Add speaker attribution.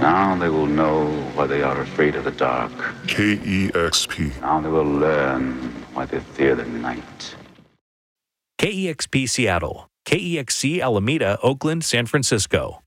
Speaker 1: Now they will know why they are afraid of the dark.
Speaker 2: KEXP.
Speaker 1: Now they will learn why they fear the night.
Speaker 3: KEXP Seattle, KEXC Alameda, Oakland, San Francisco.